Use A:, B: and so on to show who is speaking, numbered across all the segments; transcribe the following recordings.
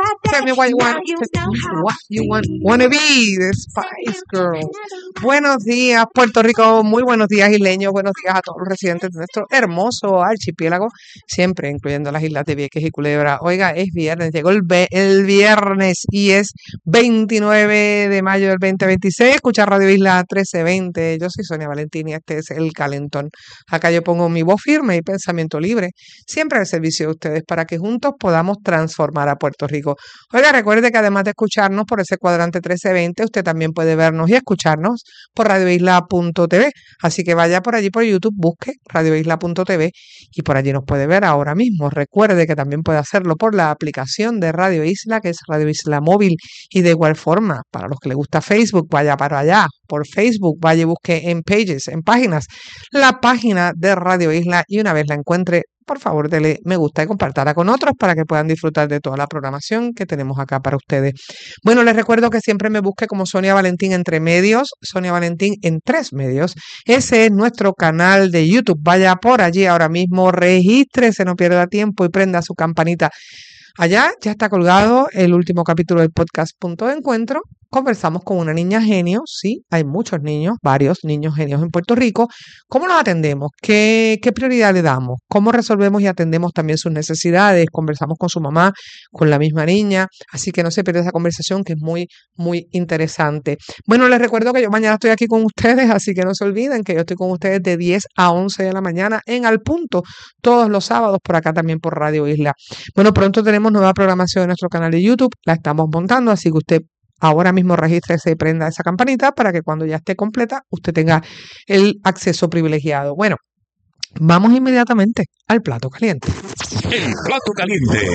A: Tell me what you want, wanna be the Spice Girls. Buenos días, Puerto Rico. Muy buenos días, isleños. Buenos días a todos los residentes de nuestro hermoso archipiélago, siempre incluyendo las islas de Vieques y Culebra. Oiga, es viernes, llegó el viernes y es 29 de mayo del 2026. Escucha Radio Isla 1320. Yo soy Sonia Valentín y este es El Calentón. Acá yo pongo mi voz firme y pensamiento libre, siempre al servicio de ustedes, para que juntos podamos transformar a Puerto Rico. Oiga, recuerde que además de escucharnos por ese cuadrante 1320, usted también puede vernos y escucharnos por radioisla.tv. Así que vaya por allí por YouTube, busque radioisla.tv y por allí nos puede ver ahora mismo. Recuerde que también puede hacerlo por la aplicación de Radio Isla, que es Radio Isla Móvil, y de igual forma, para los que les gusta Facebook, vaya para allá, por Facebook, vaya y busque en Pages, en páginas, la página de Radio Isla, y una vez la encuentre, por favor, dele me gusta y compartirla con otros para que puedan disfrutar de toda la programación que tenemos acá para ustedes. Bueno, les recuerdo que siempre me busque como Sonia Valentín entre medios, Sonia Valentín en 3 medios. Ese es nuestro canal de YouTube. Vaya por allí ahora mismo, regístrese, no pierda tiempo y prenda su campanita. Allá ya está colgado el último capítulo del podcast Punto de Encuentro. Conversamos con una niña genio, sí, hay muchos niños, varios niños genios en Puerto Rico. ¿Cómo los atendemos? ¿Qué prioridad le damos? ¿Cómo resolvemos y atendemos también sus necesidades? Conversamos con su mamá, con la misma niña, así que no se pierda esa conversación que es muy, muy interesante. Bueno, les recuerdo que yo mañana estoy aquí con ustedes, así que no se olviden que yo estoy con ustedes de 10 a 11 de la mañana en Al Punto, todos los sábados, por acá también por Radio Isla. Bueno, pronto tenemos nueva programación en nuestro canal de YouTube, la estamos montando, así que usted ahora mismo regístrese y prenda esa campanita para que cuando ya esté completa usted tenga el acceso privilegiado. Bueno, vamos inmediatamente al plato caliente.
B: El plato caliente.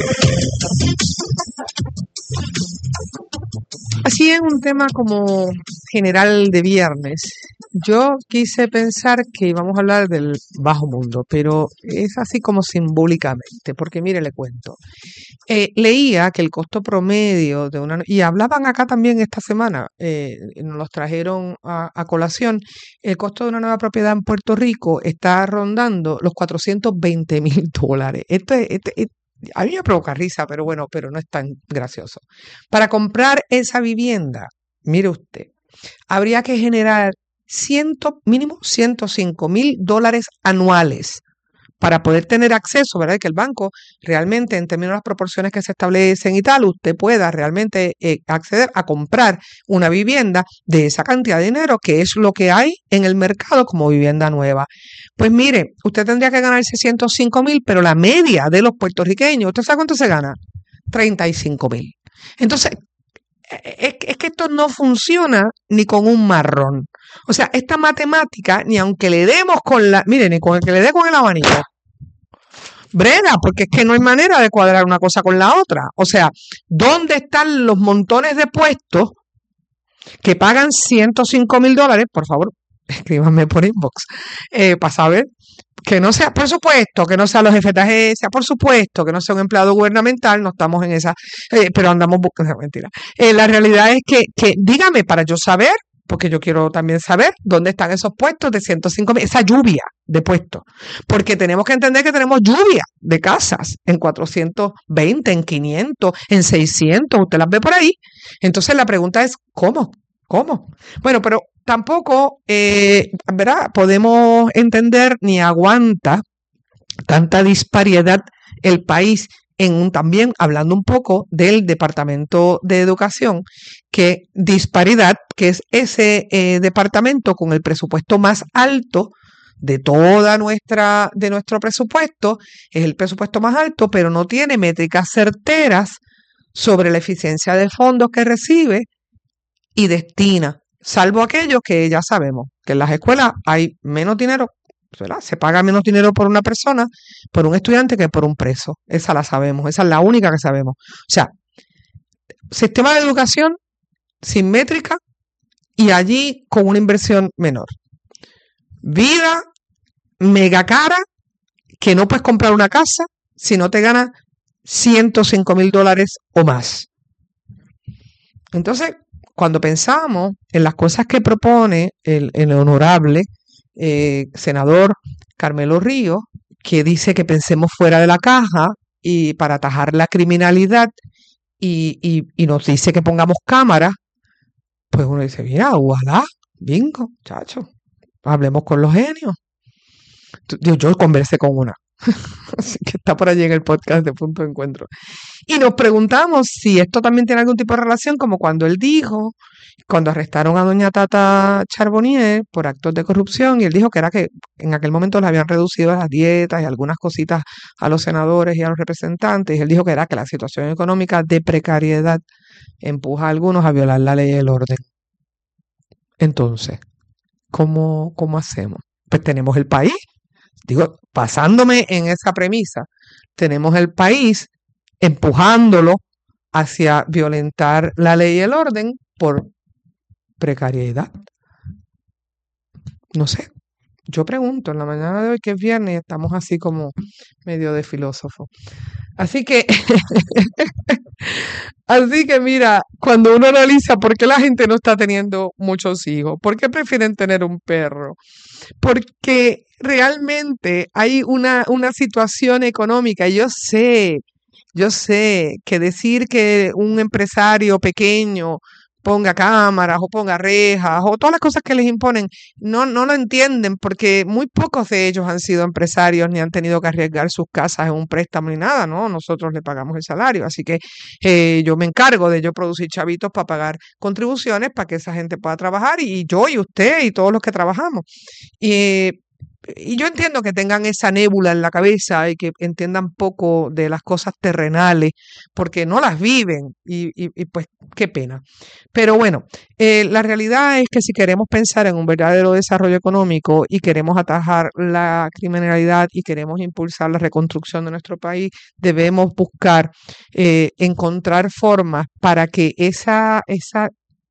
A: Así es un tema como general de viernes. Yo quise pensar que íbamos a hablar del bajo mundo, pero es así como simbólicamente, porque mire, le cuento. Leía que el costo promedio de una... Y hablaban acá también esta semana, nos los trajeron a colación, el costo de una nueva propiedad en Puerto Rico está rondando los $420,000. A mí me provoca risa, pero bueno, pero no es tan gracioso. Para comprar esa vivienda, mire usted, habría que generar mínimo $105,000 anuales para poder tener acceso, ¿verdad? Que el banco realmente, en términos de las proporciones que se establecen y tal, usted pueda realmente acceder a comprar una vivienda de esa cantidad de dinero, que es lo que hay en el mercado como vivienda nueva. Pues mire, usted tendría que ganarse 105,000, pero la media de los puertorriqueños, ¿usted sabe cuánto se gana? 35,000. Entonces, es que esto no funciona ni con un marrón. O sea, esta matemática, ni aunque le demos mire, ni con el que le dé con el abanico, brega, porque es que no hay manera de cuadrar una cosa con la otra. O sea, ¿dónde están los montones de puestos que pagan $105,000? Por favor, escríbanme por inbox para saber. Que no sea, por supuesto, que no sea los jefes de agencia, por supuesto, que no sea un empleado gubernamental, no estamos en esa, pero andamos buscando, mentira. La realidad es que dígame para yo saber, porque yo quiero también saber dónde están esos puestos de 105,000, esa lluvia de puestos, porque tenemos que entender que tenemos lluvia de casas en 420, en 500, en 600, usted las ve por ahí. Entonces la pregunta es, ¿cómo? Bueno, pero tampoco, ¿verdad? Podemos entender ni aguanta tanta disparidad el país también hablando un poco del Departamento de Educación, que disparidad, que es ese departamento con el presupuesto más alto de nuestro presupuesto, es el presupuesto más alto, pero no tiene métricas certeras sobre la eficiencia de fondos que recibe y destina, salvo aquellos que ya sabemos, que en las escuelas hay menos dinero, ¿verdad? Se paga menos dinero por una persona, por un estudiante, que por un preso. Esa la sabemos, esa es la única que sabemos. O sea, sistema de educación sin métrica y allí con una inversión menor. Vida mega cara, que no puedes comprar una casa si no te ganas $105,000 o más. Entonces, cuando pensamos en las cosas que propone el honorable senador Carmelo Ríos, que dice que pensemos fuera de la caja y para atajar la criminalidad y nos dice que pongamos cámaras, pues uno dice, mira, ojalá, bingo, chacho, hablemos con los genios. Yo conversé con una, así que está por allí en el podcast de Punto de Encuentro. Y nos preguntamos si esto también tiene algún tipo de relación, como cuando él dijo, cuando arrestaron a doña Tata Charbonnier por actos de corrupción, y él dijo que era que en aquel momento le habían reducido las dietas y algunas cositas a los senadores y a los representantes, y él dijo que era que la situación económica de precariedad empuja a algunos a violar la ley y el orden. Entonces, ¿cómo hacemos? Pues tenemos el país, digo, basándome en esa premisa, tenemos el país empujándolo hacia violentar la ley y el orden por precariedad. No sé, yo pregunto, en la mañana de hoy que es viernes, estamos así como medio de filósofo. Así que, así que mira, cuando uno analiza por qué la gente no está teniendo muchos hijos, por qué prefieren tener un perro, porque realmente hay una situación económica. Yo sé que decir que un empresario pequeño ponga cámaras o ponga rejas o todas las cosas que les imponen, no lo entienden porque muy pocos de ellos han sido empresarios ni han tenido que arriesgar sus casas en un préstamo ni nada, ¿no? Nosotros le pagamos el salario, así que yo me encargo de yo producir chavitos para pagar contribuciones para que esa gente pueda trabajar y yo y usted y todos los que trabajamos. Y y yo entiendo que tengan esa nébula en la cabeza y que entiendan poco de las cosas terrenales, porque no las viven y pues qué pena. Pero bueno, la realidad es que si queremos pensar en un verdadero desarrollo económico y queremos atajar la criminalidad y queremos impulsar la reconstrucción de nuestro país, debemos buscar encontrar formas para que esa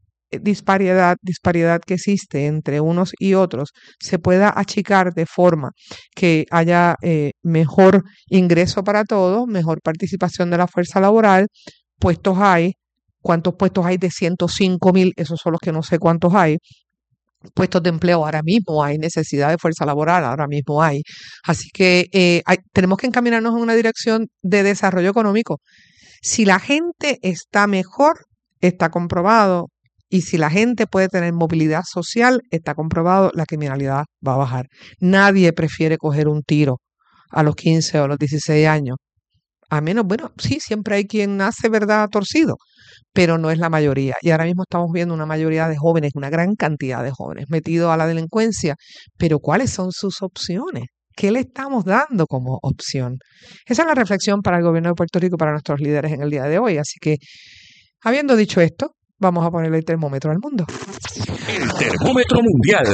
A: disparidad que existe entre unos y otros se pueda achicar de forma que haya mejor ingreso para todos, mejor participación de la fuerza laboral, puestos hay, ¿cuántos puestos hay de 105.000? Esos son los que no sé cuántos hay. Puestos de empleo, ahora mismo hay necesidad de fuerza laboral, ahora mismo hay. Así que tenemos que encaminarnos en una dirección de desarrollo económico. Si la gente está mejor, está comprobado. Y si la gente puede tener movilidad social, está comprobado, la criminalidad va a bajar. Nadie prefiere coger un tiro a los 15 o a los 16 años. A menos, bueno, sí, siempre hay quien nace, ¿verdad?, torcido, pero no es la mayoría. Y ahora mismo estamos viendo una mayoría de jóvenes, una gran cantidad de jóvenes metidos a la delincuencia. Pero ¿cuáles son sus opciones? ¿Qué le estamos dando como opción? Esa es la reflexión para el gobierno de Puerto Rico, para nuestros líderes en el día de hoy. Así que, habiendo dicho esto, vamos a ponerle el termómetro al mundo.
B: El termómetro mundial.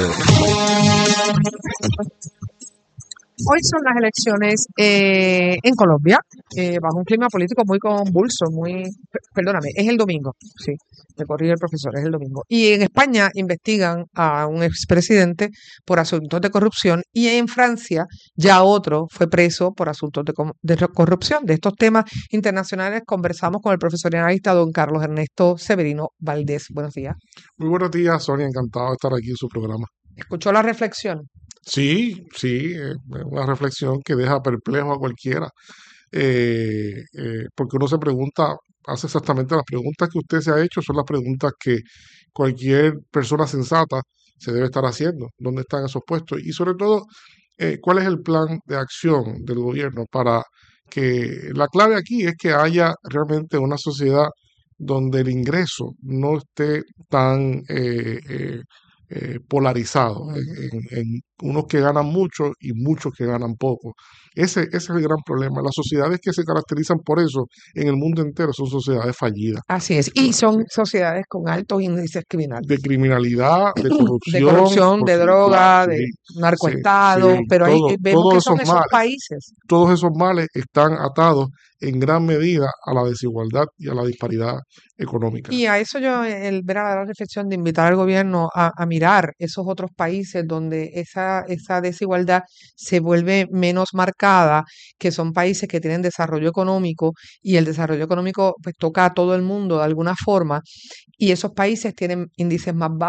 A: Hoy son las elecciones en Colombia, bajo un clima político muy convulso, perdóname, es el domingo, sí, me corrigió el profesor, es el domingo. Y en España investigan a un expresidente por asuntos de corrupción y en Francia ya otro fue preso por asuntos de corrupción. De estos temas internacionales conversamos con el profesor y analista don Carlos Ernesto Severino Valdés. Buenos días.
C: Muy buenos días, Sonia, encantado de estar aquí en su programa.
A: ¿Escuchó la reflexión?
C: Sí, una reflexión que deja perplejo a cualquiera, porque uno se pregunta, hace exactamente las preguntas que usted se ha hecho, son las preguntas que cualquier persona sensata se debe estar haciendo, ¿dónde están esos puestos? Y sobre todo, ¿cuál es el plan de acción del gobierno para que la clave aquí es que haya realmente una sociedad donde el ingreso no esté tan polarizado en unos que ganan mucho y muchos que ganan poco. Ese es el gran problema. Las sociedades que se caracterizan por eso en el mundo entero son sociedades fallidas.
A: Así es, y son sociedades con altos índices criminales.
C: De criminalidad, de
A: De
C: corrupción,
A: corrupción, de droga, de narcoestado,
C: sí,
A: pero ahí vemos que
C: todos
A: son
C: esos
A: esos
C: males,
A: países.
C: todos esos males están atados en gran medida a la desigualdad y a la disparidad económica.
A: Y a eso yo, el ver a la reflexión de invitar al gobierno a mirar esos otros países donde esa desigualdad se vuelve menos marcada, que son países que tienen desarrollo económico y el desarrollo económico pues toca a todo el mundo de alguna forma y esos países tienen índices más bajos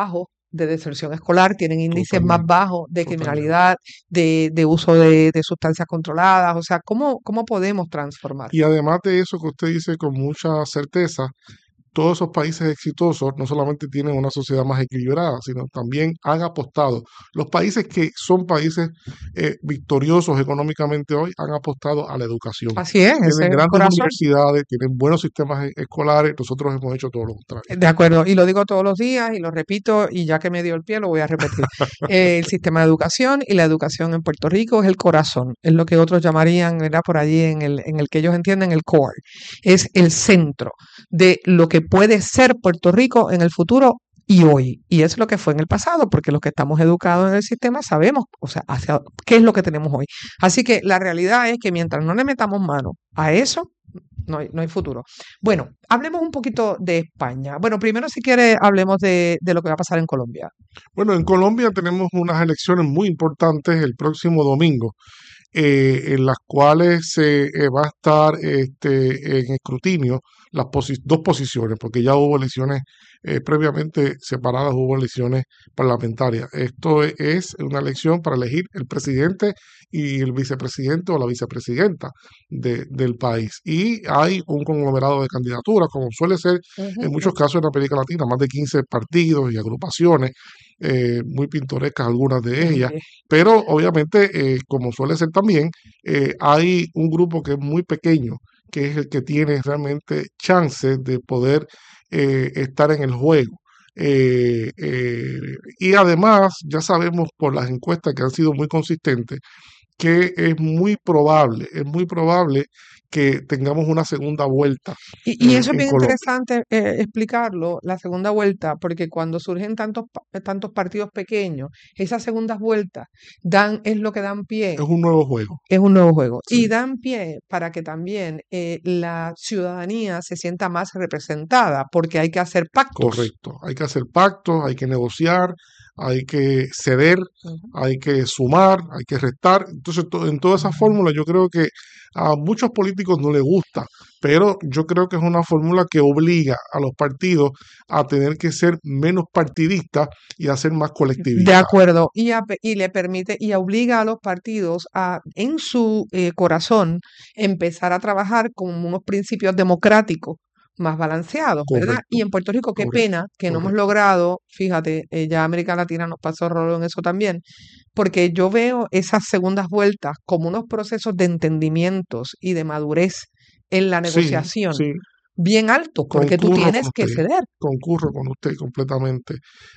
A: de deserción escolar, tienen índices más
C: Totalmente,
A: bajos de
C: totalmente.
A: criminalidad, de uso de sustancias controladas. O sea, ¿cómo podemos transformar?
C: Y además de eso que usted dice con mucha certeza, todos esos países exitosos no solamente tienen una sociedad más equilibrada, sino también han apostado. Los países que son países victoriosos económicamente hoy han apostado a la educación.
A: Así es, ese es
C: Tienen
A: el
C: grandes
A: corazón.
C: universidades, tienen buenos sistemas escolares, nosotros hemos hecho todo lo contrario.
A: De acuerdo, y lo digo todos los días y lo repito, y ya que me dio el pie, lo voy a repetir. El sistema de educación y la educación en Puerto Rico es el corazón, es lo que otros llamarían, ¿verdad? Por allí en el que ellos entienden el core. Es el centro de lo que puede ser Puerto Rico en el futuro y hoy. Y es lo que fue en el pasado, porque los que estamos educados en el sistema sabemos, o sea, hacia qué es lo que tenemos hoy. Así que la realidad es que mientras no le metamos mano a eso, no hay futuro. Bueno, hablemos un poquito de España. Bueno, primero, si quiere, hablemos de lo que va a pasar en Colombia.
C: Bueno, en Colombia tenemos unas elecciones muy importantes el próximo domingo, en las cuales se va a estar en escrutinio dos posiciones, porque ya hubo elecciones previamente separadas, hubo elecciones parlamentarias. Esto es una elección para elegir el presidente y el vicepresidente o la vicepresidenta del país. Y hay un conglomerado de candidaturas, como suele ser en muchos casos en América Latina, más de 15 partidos y agrupaciones, muy pintorescas algunas de ellas, pero obviamente, como suele ser también, hay un grupo que es muy pequeño, que es el que tiene realmente chances de poder estar en el juego. Y además, ya sabemos por las encuestas que han sido muy consistentes, que es muy probable que tengamos una segunda vuelta
A: Y eso es
C: en
A: bien
C: Colombia.
A: interesante explicarlo, la segunda vuelta, porque cuando surgen tantos partidos pequeños, esas segundas vueltas es lo que dan
C: Es
A: pie,
C: un nuevo juego.
A: es un nuevo juego,
C: Sí,
A: y dan pie para que también la ciudadanía se sienta más representada, porque hay que hacer pactos.
C: correcto. Hay que hacer pactos, hay que negociar, hay que ceder,
A: Ujú.
C: hay que sumar, hay que restar. Entonces, en toda esa fórmula yo creo que a muchos políticos no les gusta, pero yo creo que es una fórmula que obliga a los partidos a tener que ser menos partidistas y a ser más
A: De
C: colectivistas.
A: acuerdo, y le permite y obliga a los partidos a, en su corazón, empezar a trabajar con unos principios democráticos más balanceados, ¿verdad?
C: Correcto,
A: Y en Puerto Rico, qué
C: correcto,
A: pena que no hemos
C: correcto.
A: logrado, fíjate, ya América Latina nos pasó rolo en eso también, porque yo veo esas segundas vueltas como unos procesos de entendimientos y de madurez en la
C: Sí,
A: negociación
C: sí,
A: bien altos, porque tú
C: concurro con
A: tienes que
C: usted,
A: ceder.
C: concurro con usted completamente.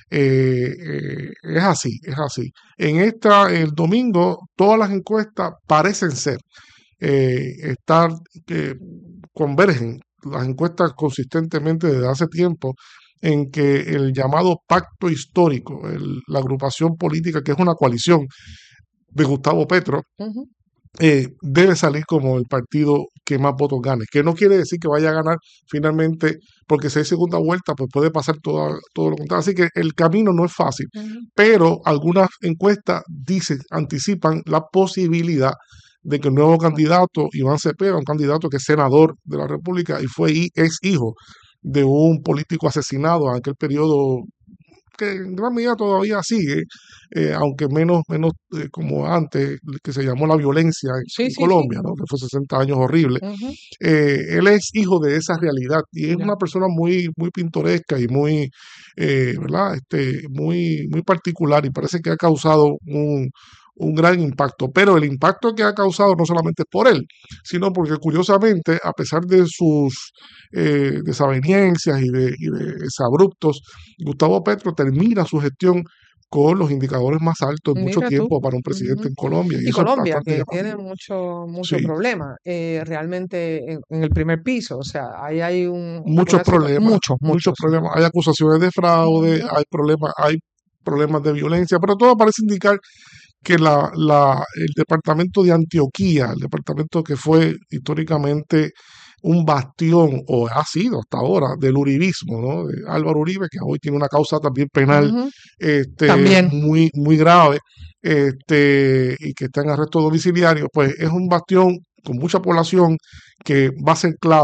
C: Es así, es así. El domingo, todas las encuestas parecen ser, estar, que convergen las encuestas consistentemente desde hace tiempo en que el llamado pacto histórico, la agrupación política que es una coalición de Gustavo Petro,
A: Ujú.
C: debe salir como el partido que más votos gane, que no quiere decir que vaya a ganar finalmente, porque si hay segunda vuelta, pues puede pasar todo lo contrario. Así que el camino no es fácil,
A: Ujú.
C: pero algunas encuestas anticipan la posibilidad de que el nuevo candidato, Iván Cepeda, un candidato que es senador de la República y es hijo de un político asesinado en aquel periodo que en gran medida todavía sigue, aunque menos como antes, que se llamó la violencia
A: Sí,
C: en
A: sí, sí.
C: Colombia, ¿no? Que fue 60 años horrible.
A: Ujú.
C: Él es hijo de esa realidad y es
A: Ya.
C: una persona muy pintoresca y ¿verdad? Muy particular y parece que ha causado un gran impacto. Pero el impacto que ha causado no solamente es por él, sino porque curiosamente, a pesar de sus desavenencias y de exabruptos, Gustavo Petro termina su gestión con los indicadores más altos en mucho
A: Mira tú.
C: tiempo para un presidente
A: Ujú.
C: en Colombia, y
A: Y
C: eso es
A: Colombia,
C: bastante
A: que tiene
C: llamativo.
A: mucho
C: Sí,
A: problema, realmente en el primer piso, o sea, ahí hay
C: muchos
A: una situación,
C: problemas,
A: muchos,
C: muchos
A: muchos.
C: problemas. Hay acusaciones de fraude,
A: Ujú.
C: hay problemas de violencia, pero todo parece indicar que el departamento de Antioquía, el departamento que fue históricamente un bastión, o ha sido hasta ahora, del uribismo, ¿no? De Álvaro Uribe, que hoy tiene una causa también penal
A: Ujú. También.
C: muy grave, y que está en arresto domiciliario, pues es un bastión con mucha población que va a ser clave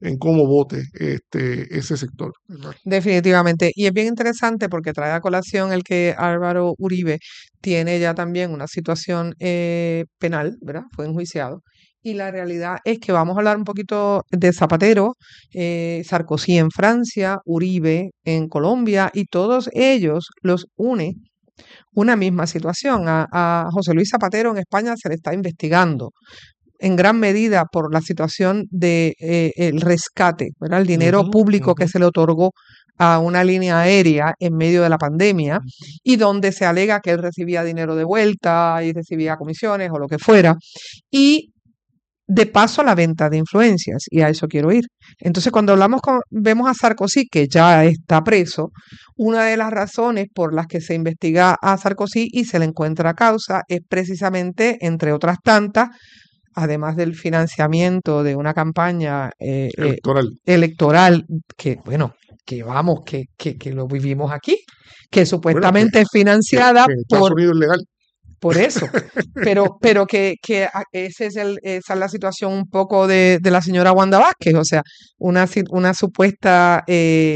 C: en cómo vote ese sector, ¿verdad?
A: Definitivamente. Y es bien interesante porque trae a colación el que Álvaro Uribe tiene ya también una situación penal, ¿verdad? Fue enjuiciado. Y la realidad es que vamos a hablar un poquito de Zapatero, Sarkozy en Francia, Uribe en Colombia, y todos ellos los une una misma situación. A José Luis Zapatero en España se le está investigando en gran medida por la situación de el rescate, ¿verdad? El dinero
C: Ujú,
A: público que
C: ujú,
A: se le otorgó a una línea aérea en medio de la pandemia
C: ujú.
A: y donde se alega que él recibía dinero de vuelta y recibía comisiones o lo que fuera. Y de paso la venta de influencias, y a eso quiero ir. Entonces, cuando vemos a Sarkozy, que ya está preso, una de las razones por las que se investiga a Sarkozy y se le encuentra causa es precisamente, entre otras tantas, además del financiamiento de una campaña
C: Electoral.
A: electoral, que bueno, que vamos, que lo vivimos aquí, que
C: Bueno,
A: supuestamente es
C: que
A: financiada
C: en Estados Unidos es legal.
A: por eso, pero esa es la situación un poco de la señora Wanda Vázquez, o sea, una supuesta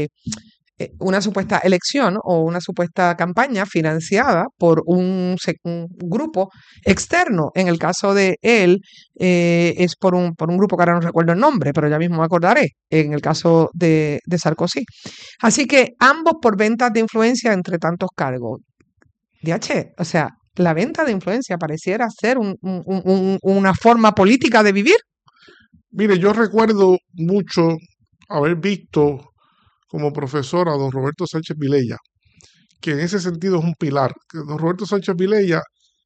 A: una supuesta elección o una supuesta campaña financiada por un grupo externo. En el caso de él, es por un grupo que ahora no recuerdo el nombre, pero ya mismo me acordaré, en el caso de Sarkozy. Así que ambos por ventas de influencia entre tantos cargos. DH, o sea, la venta de influencia pareciera ser una forma política de vivir.
C: Mire, yo recuerdo mucho haber visto como profesor a don Roberto Sánchez Vilella, que en ese sentido es un pilar. Que don Roberto Sánchez Vilella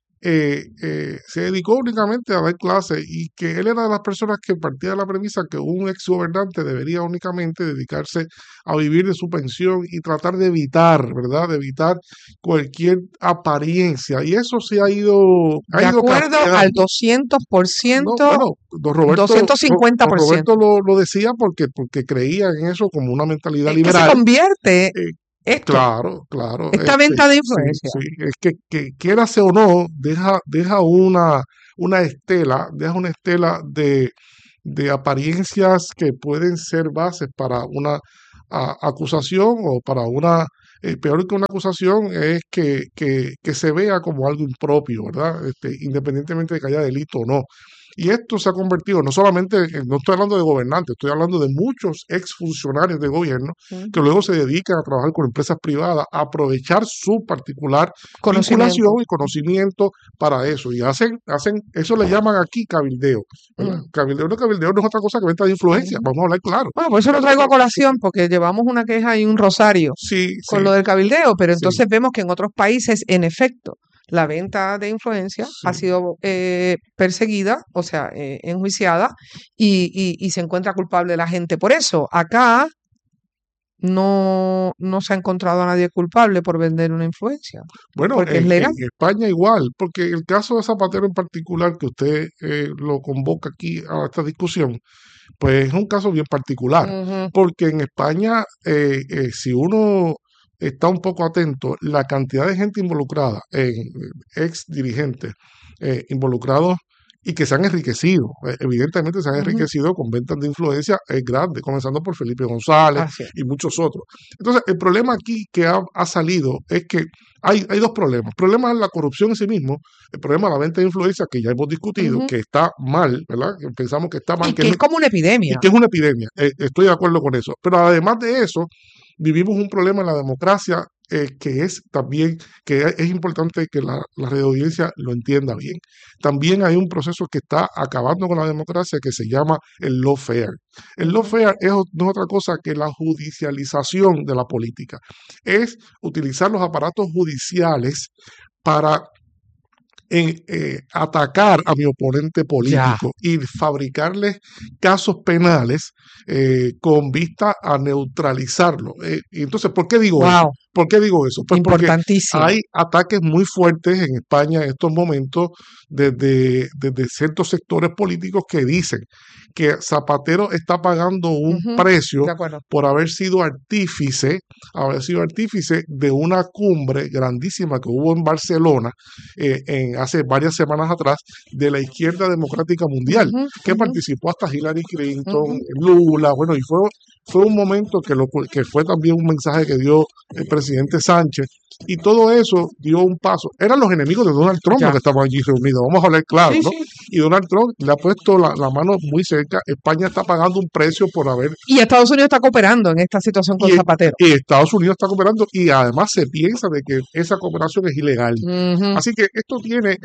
C: se dedicó únicamente a dar clases y que él era de las personas que partía de la premisa que un ex gobernante debería únicamente dedicarse a vivir de su pensión y tratar de evitar, ¿verdad? De evitar cualquier apariencia. Y eso se ha
A: De
C: ido
A: acuerdo al
C: cambiando. No,
A: 200%,
C: bueno, don
A: 250%.
C: Roberto lo decía porque creía en eso como una mentalidad
A: Es que se
C: liberal.
A: convierte
C: Eh,
A: esto,
C: claro, claro,
A: esta venta de
C: sí,
A: influencia.
C: sí, es que quierase o no, deja deja una estela de apariencias que pueden ser bases para una acusación o para peor que una acusación es que se vea como algo impropio, ¿verdad? Independientemente de que haya delito o no. Y esto se ha convertido no solamente, no estoy hablando de gobernantes, estoy hablando de muchos exfuncionarios de gobierno que
A: Ujú.
C: luego se dedican a trabajar con empresas privadas, a aprovechar su particular vinculación
A: Conocimiento.
C: y conocimiento para eso. Y eso le llaman aquí cabildeo, ¿verdad?
A: Mm,
C: Cabildeo no es otra cosa que venta de influencia,
A: ujú.
C: vamos a hablar claro.
A: Bueno, por eso lo traigo a colación, porque llevamos una queja y un rosario
C: Sí,
A: con
C: sí,
A: lo del cabildeo, pero
C: sí,
A: entonces vemos que en otros países, en efecto, la venta de influencia ha
C: sí.
A: sido perseguida, o sea, enjuiciada, y se encuentra culpable la gente por eso. Acá no se ha encontrado a nadie culpable por vender una influencia,
C: Bueno,
A: porque es
C: en
A: legal.
C: España igual, porque el caso de Zapatero en particular, que usted lo convoca aquí a esta discusión, pues es un caso bien particular,
A: Ujú.
C: porque en España, si uno está un poco atento, la cantidad de gente involucrada, ex dirigentes involucrados y que se han enriquecido, evidentemente se han
A: Ujú.
C: enriquecido con ventas de influencia, es grande, comenzando por Felipe González
A: Así es.
C: y muchos otros. Entonces, el problema aquí que ha salido es que hay dos problemas. El problema es la corrupción en sí mismo, el problema es la venta de influencia, que ya hemos discutido,
A: Ujú.
C: que está mal, ¿verdad? Que pensamos que está mal,
A: Y que es como una
C: y
A: epidemia.
C: que es una epidemia. Estoy de acuerdo con eso. Pero además de eso, vivimos un problema en la democracia que es también, que es importante que la red de audiencia lo entienda bien. También hay un proceso que está acabando con la democracia que se llama el lawfare. El
A: Ujú.
C: lawfare no es otra cosa que la judicialización de la política. Es utilizar los aparatos judiciales para atacar a mi oponente
A: Ya.
C: político y fabricarles casos penales con vista a neutralizarlo. Y entonces, ¿por qué digo eso?
A: Wow.
C: ¿Por qué digo eso? Pues porque
A: Importantísimo.
C: hay ataques muy fuertes en España en estos momentos desde ciertos sectores políticos que dicen que Zapatero está pagando un
A: Ujú.
C: precio
A: De acuerdo.
C: por haber sido artífice de una cumbre grandísima que hubo en Barcelona hace varias semanas atrás de la izquierda democrática mundial, que participó hasta Hillary Clinton, Lula, bueno, y fue un momento que fue también un mensaje que dio el presidente Sánchez, y todo eso dio un paso. Eran los enemigos de Donald Trump los que estaban allí reunidos, vamos a hablar claro, ¿no? Y Donald Trump le ha puesto la mano muy cerca. España está pagando un precio por haber...
A: Y Estados Unidos está cooperando en esta situación con Zapatero.
C: Y Estados Unidos está cooperando, y además se piensa de que esa cooperación es ilegal. Así que esto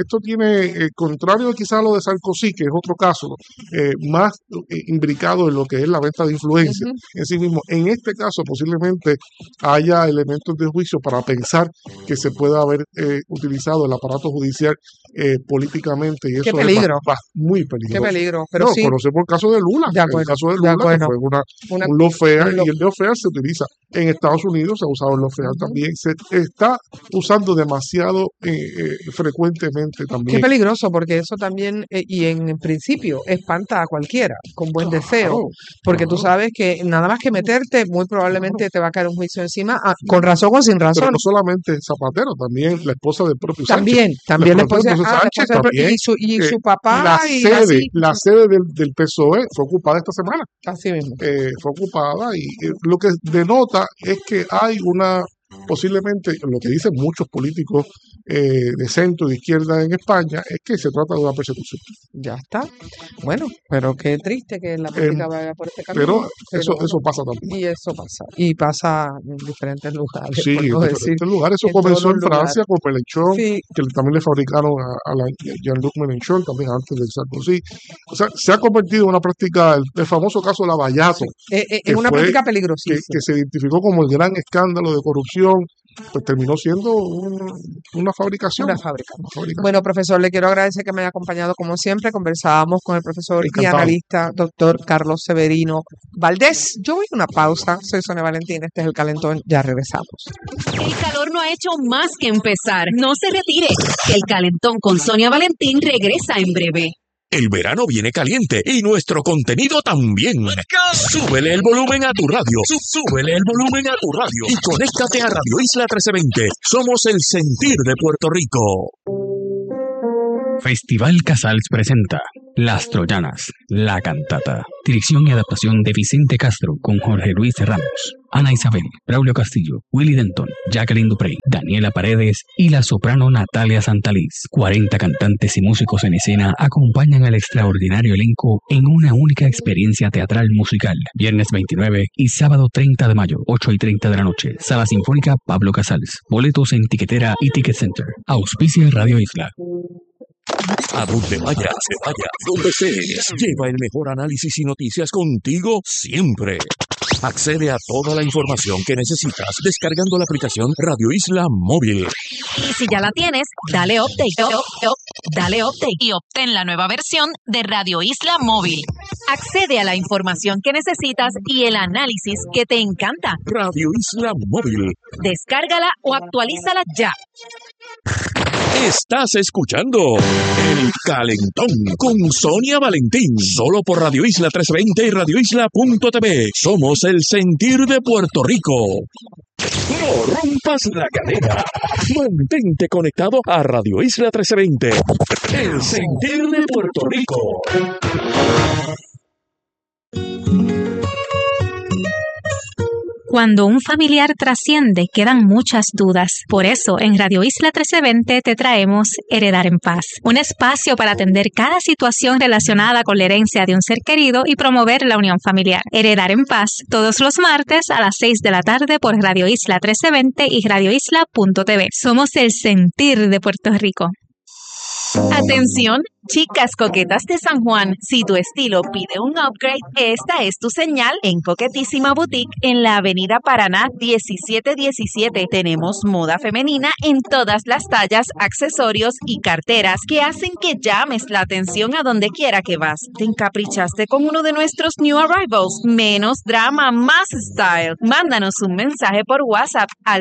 C: tiene contrario quizás a lo de Sarkozy, que es otro caso, más imbricado en lo que es la venta de influencia en sí mismo. En este caso posiblemente haya elementos de juicio para pensar que se pueda haber utilizado el aparato judicial políticamente, y eso es muy peligroso.
A: Qué peligro. Pero sí,
C: conocemos el caso de Lula. El caso de Lula, que fue un lawfare, y el lawfare se utiliza en Estados Unidos, se ha usado el lawfare también, se está usando demasiado frecuentemente también.
A: Qué peligroso, porque eso también, y en principio, espanta a cualquiera, con buen deseo, porque tú sabes que nada más que meterte, muy probablemente te va a caer un juicio encima, con razón o sin razón.
C: Pero no solamente Zapatero, también la esposa del propio Sánchez.
A: También la esposa de Sánchez, también, y su papá.
C: La sede del PSOE fue ocupada esta semana.
A: Así mismo.
C: Fue ocupada, y lo que denota es que hay posiblemente, lo que dicen muchos políticos de centro y de izquierda en España, es que se trata de una persecución.
A: Ya está. Bueno, pero qué triste que la política vaya por este camino.
C: Pero eso pasa también.
A: Y eso pasa. Y pasa en diferentes lugares.
C: Sí, en diferentes lugares. Eso comenzó en Francia con Mélenchon, que también le fabricaron a Jean-Luc Mélenchon, también antes del Sarkozy. O sea, se ha convertido en una práctica, el famoso caso Lavallato.
A: Es una práctica peligrosísima.
C: Que se identificó como el gran escándalo de corrupción, pues terminó siendo una fabricación.
A: Una fábrica. Bueno, profesor, le quiero agradecer que me haya acompañado como siempre. Conversábamos con el profesor y analista, doctor Carlos Severino Valdés. Yo voy a una pausa. Soy Sonia Valentín. Este es El Calentón. Ya regresamos.
D: El calor no ha hecho más que empezar. No se retire. El Calentón con Sonia Valentín regresa en breve.
B: El verano viene caliente y nuestro contenido también. Súbele el volumen a tu radio. Súbele el volumen a tu radio. Y conéctate a Radio Isla 1320. Somos el sentir de Puerto Rico.
E: Festival Casals presenta Las Troyanas, la cantata. Dirección y adaptación de Vicente Castro con Jorge Luis Ramos, Ana Isabel, Braulio Castillo, Willy Denton, Jacqueline Duprey, Daniela Paredes y la soprano Natalia Santaliz. 40 cantantes y músicos en escena acompañan al extraordinario elenco en una única experiencia teatral musical. Viernes 29 y sábado 30 de mayo, 8:30 de la noche. Sala Sinfónica Pablo Casals. Boletos en Tiquetera y Ticket Center. Auspicia Radio Isla.
B: A donde vayas, donde estés, lleva el mejor análisis y noticias contigo siempre. Accede a toda la información que necesitas descargando la aplicación Radio Isla Móvil.
D: Y si ya la tienes, dale update. Dale update y obtén la nueva versión de Radio Isla Móvil. Accede a la información que necesitas y el análisis que te encanta.
B: Radio Isla Móvil.
D: Descárgala o actualízala ya.
B: Estás escuchando El Calentón con Sonia Valentín, solo por Radio Isla 1320 y radioisla.tv. Somos el sentir de Puerto Rico. No rompas la cadena. Mantente conectado a Radio Isla 1320. El sentir de Puerto Rico.
F: Cuando un familiar trasciende, quedan muchas dudas. Por eso, en Radio Isla 1320 te traemos Heredar en Paz, un espacio para atender cada situación relacionada con la herencia de un ser querido y promover la unión familiar. Heredar en Paz, todos los martes a las 6 de la tarde por Radio Isla 1320 y radioisla.tv. Somos el sentir de Puerto Rico.
D: Atención, chicas coquetas de San Juan, si tu estilo pide un upgrade, esta es tu señal en Coquetísima Boutique en la Avenida Paraná 1717. Tenemos moda femenina en todas las tallas, accesorios y carteras que hacen que llames la atención a donde quiera que vas. ¿Te encaprichaste con uno de nuestros new arrivals? Menos drama, más style. Mándanos un mensaje por WhatsApp al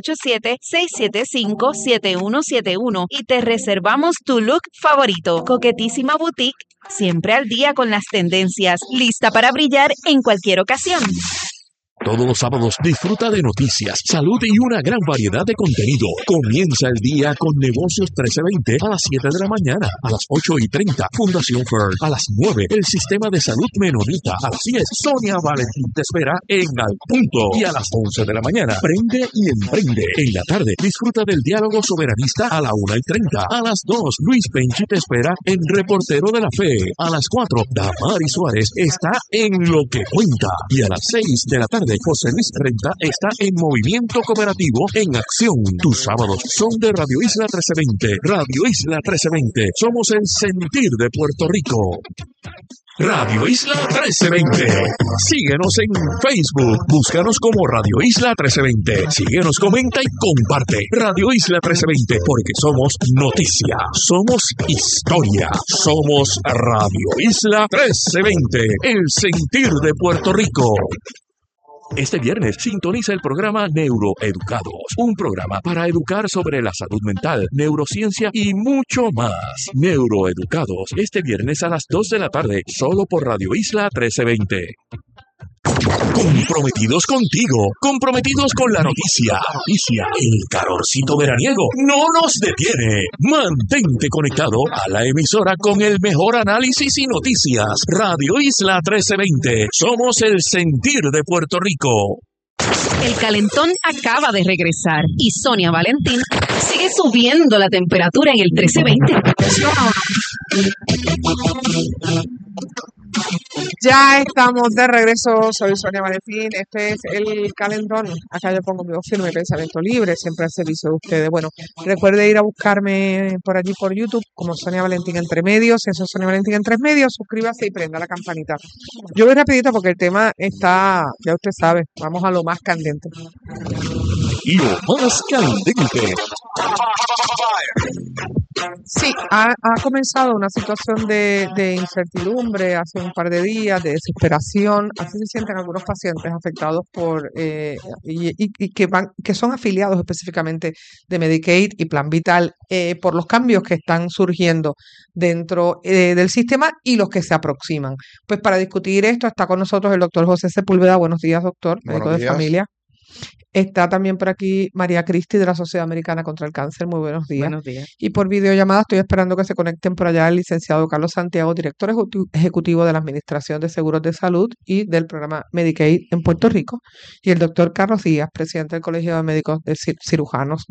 D: 787-675-7171 y te reservamos tu look favorito. Coquetísima Boutique, siempre al día con las tendencias, lista para brillar en cualquier ocasión.
B: Todos los sábados disfruta de noticias, salud y una gran variedad de contenido. Comienza el día con Negocios 1320 a las 7 de la mañana, a las 8:30 Fundación Fern, a las 9 el Sistema de Salud Menonita, a las 10 Sonia Valentín te espera en Al Punto y a las 11 de la mañana Prende y Emprende. En la tarde disfruta del diálogo soberanista a la 1:30, a las 2 Luis Penchi te espera en Reportero de la Fe, a las 4 Damari Suárez está en Lo que Cuenta y a las 6 de la tarde José Luis Renta está en Movimiento Cooperativo en Acción. Tus sábados son de Radio Isla 1320. Radio Isla 1320. Somos el sentir de Puerto Rico. Radio Isla 1320. Síguenos en Facebook. Búscanos como Radio Isla 1320. Síguenos, comenta y comparte. Radio Isla 1320, porque somos noticia, somos historia, somos Radio Isla 1320, el sentir de Puerto Rico. Este viernes sintoniza el programa Neuroeducados, un programa para educar sobre la salud mental, neurociencia y mucho más. Neuroeducados, este viernes a las 2 de la tarde, solo por Radio Isla 1320. Comprometidos contigo, comprometidos con la noticia. El calorcito veraniego no nos detiene. Mantente conectado a la emisora con el mejor análisis y noticias. Radio Isla 1320. Somos el sentir de Puerto Rico.
D: El calentón acaba de regresar y Sonia Valentín sigue subiendo la temperatura en el 1320.
A: Ya estamos de regreso, soy Sonia Valentín, este es el calentón, acá yo pongo mi voz firme, pensamiento libre, siempre al servicio de ustedes. Bueno, recuerde ir a buscarme por allí por YouTube como Sonia Valentín Entre Medios, eso es Sonia Valentín Entre Medios, suscríbase y prenda la campanita. Yo voy rapidito porque el tema está, ya usted sabe, vamos a lo más candente.
B: Lo más candente.
A: Sí, ha comenzado una situación de incertidumbre hace un par de días, de desesperación. Así se sienten algunos pacientes afectados por y que son afiliados específicamente de Medicaid y Plan Vital por los cambios que están surgiendo dentro del sistema y los que se aproximan. Pues para discutir esto está con nosotros el doctor José Sepúlveda. Buenos días, doctor, médico
C: Buenos
A: de
C: días.
A: familia. Está también por aquí María Cristi de la Sociedad Americana contra el Cáncer. Muy buenos días.
D: Buenos días.
A: Y por videollamada estoy esperando que se conecten por allá el licenciado Carlos Santiago, director ejecutivo de la Administración de Seguros de Salud y del programa Medicaid en Puerto Rico, y el doctor Carlos Díaz, presidente del Colegio de Médicos de Cirujanos